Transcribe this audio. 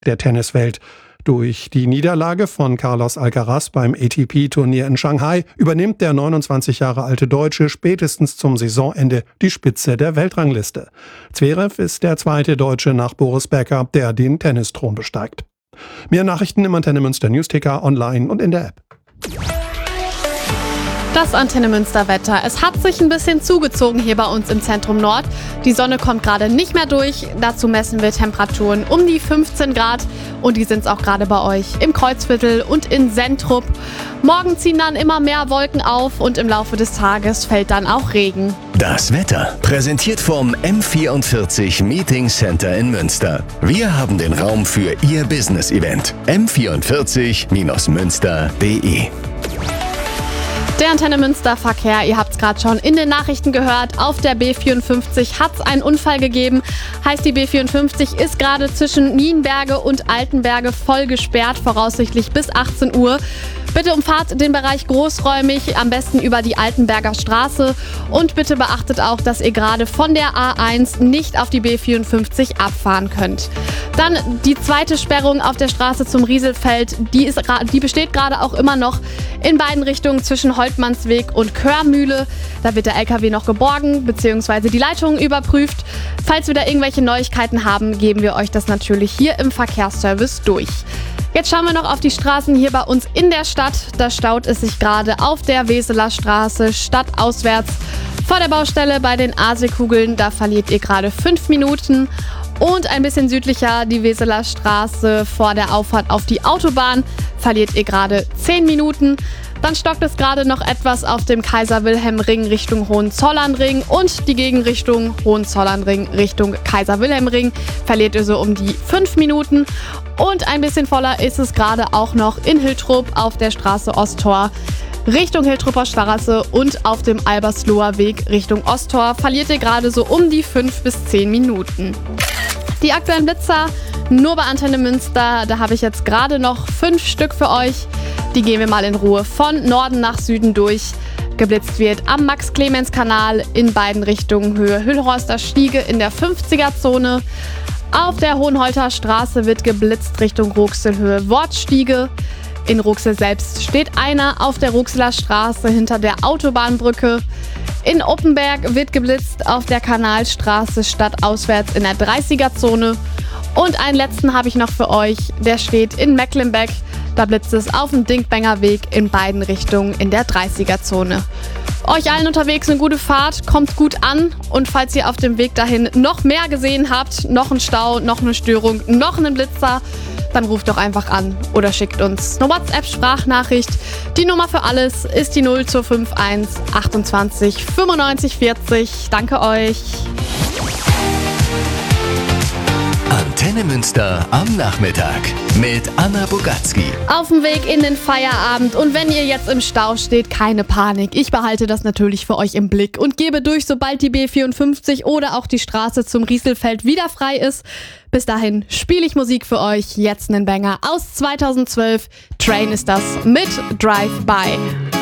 der Tenniswelt. Durch die Niederlage von Carlos Alcaraz beim ATP-Turnier in Shanghai übernimmt der 29 Jahre alte Deutsche spätestens zum Saisonende die Spitze der Weltrangliste. Zverev ist der zweite Deutsche nach Boris Becker, der den Tennisthron besteigt. Mehr Nachrichten im Antenne Münster Newsticker, online und in der App. Das Antenne Münster Wetter. Es hat sich ein bisschen zugezogen hier bei uns im Zentrum Nord. Die Sonne kommt gerade nicht mehr durch. Dazu messen wir Temperaturen um die 15 Grad. Und die sind es auch gerade bei euch im Kreuzviertel und in Sentrup. Morgen ziehen dann immer mehr Wolken auf und im Laufe des Tages fällt dann auch Regen. Das Wetter präsentiert vom M44 Meeting Center in Münster. Wir haben den Raum für Ihr Business-Event. m44-münster.de. Der Antenne Münster Verkehr, ihr habt es gerade schon in den Nachrichten gehört, auf der B54 hat es einen Unfall gegeben. Heißt, die B54 ist gerade zwischen Nienberge und Altenberge voll gesperrt, voraussichtlich bis 18 Uhr. Bitte umfahrt den Bereich großräumig, am besten über die Altenberger Straße. Und bitte beachtet auch, dass ihr gerade von der A1 nicht auf die B54 abfahren könnt. Dann die zweite Sperrung auf der Straße zum Rieselfeld, die besteht gerade auch immer noch in beiden Richtungen zwischen Holtmannsweg und Körmühle. Da wird der LKW noch geborgen bzw. die Leitungen überprüft. Falls wir da irgendwelche Neuigkeiten haben, geben wir euch das natürlich hier im Verkehrsservice durch. Jetzt schauen wir noch auf die Straßen hier bei uns in der Stadt. Da staut es sich gerade auf der Weseler Straße stadtauswärts. Vor der Baustelle bei den Aasekugeln, da verliert ihr gerade 5 Minuten. Und ein bisschen südlicher die Weseler Straße vor der Auffahrt auf die Autobahn verliert ihr gerade 10 Minuten. Dann stockt es gerade noch etwas auf dem Kaiser-Wilhelm-Ring Richtung Hohenzollernring und die Gegenrichtung Hohenzollernring Richtung Kaiser-Wilhelm-Ring verliert ihr so um die 5 Minuten. Und ein bisschen voller ist es gerade auch noch in Hiltrup auf der Straße Osttor Richtung Hiltrupper Straße und auf dem Albersloher Weg Richtung Osttor verliert ihr gerade so um die 5 bis 10 Minuten. Die aktuellen Blitzer nur bei Antenne Münster, da habe ich jetzt gerade noch 5 Stück für euch. Die gehen wir mal in Ruhe von Norden nach Süden durch. Geblitzt wird am Max-Clemens-Kanal in beiden Richtungen Höhe Hüllhorster Stiege in der 50er-Zone. Auf der Hohenholter Straße wird geblitzt Richtung Ruxel Höhe Wortstiege. In Ruxel selbst steht einer auf der Ruxeler Straße hinter der Autobahnbrücke. In Oppenberg wird geblitzt auf der Kanalstraße stadtauswärts in der 30er-Zone. Und einen letzten habe ich noch für euch, der steht in Mecklenbeck. Da blitzt es auf dem Dinkbenger Weg in beiden Richtungen in der 30er-Zone. Euch allen unterwegs eine gute Fahrt, kommt gut an und falls ihr auf dem Weg dahin noch mehr gesehen habt, noch einen Stau, noch eine Störung, noch einen Blitzer, dann ruft doch einfach an oder schickt uns eine WhatsApp-Sprachnachricht. Die Nummer für alles ist die 0251 28 95 40. Danke euch. Antenne Münster am Nachmittag mit Anna Bogatzki. Auf dem Weg in den Feierabend und wenn ihr jetzt im Stau steht, keine Panik. Ich behalte das natürlich für euch im Blick und gebe durch, sobald die B54 oder auch die Straße zum Rieselfeld wieder frei ist. Bis dahin spiele ich Musik für euch. Jetzt einen Banger aus 2012. Train ist das mit Drive By.